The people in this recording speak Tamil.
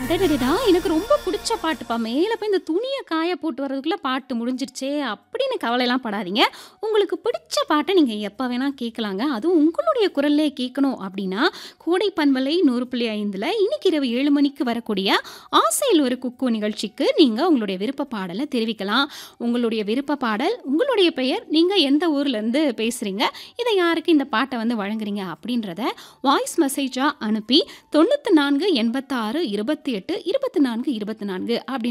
அடடடடா! எனக்கு ரொம்ப புடிச்ச பாட்டுப்பா. மேல போய் இந்த துணிய காய போட்டு வரதுக்குள்ள பாட்டு முடிஞ்சிருச்சே! அப்படின்னு கவலைலாம் படாதீங்க. உங்களுக்கு பிடிச்ச பாட்ட நீங்க எப்ப வேணா கேட்கலாங்க. அதுவும் உங்களுடைய குரல்லே கேட்கணும் அப்படின்னா, கோடை பண்பலை 100.5ல இன்னைக்கு இரவு 7 மணிக்கு வரக்கூடிய "ஆசையில் ஒரு குக்கு" நிகழ்ச்சிக்கு நீங்க உங்களுடைய விருப்ப பாடல தெரிவிக்கலாம். உங்களுடைய விருப்ப பாடல், உங்களுடைய பெயர், நீங்க எந்த ஊர்லேருந்து பேசுறீங்க, இத யாருக்கு இந்த பாட்ட வந்து வழங்குறீங்க அப்படின்றத வாய்ஸ் மெசேஜா அனுப்பி 94 86 28 24 24 அப்படி